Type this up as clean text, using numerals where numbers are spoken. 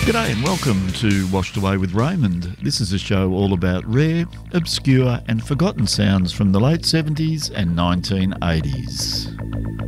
G'day and welcome to Washed Away with Raymond. This is a show all about rare, obscure and forgotten sounds from the late 70s and 1980s.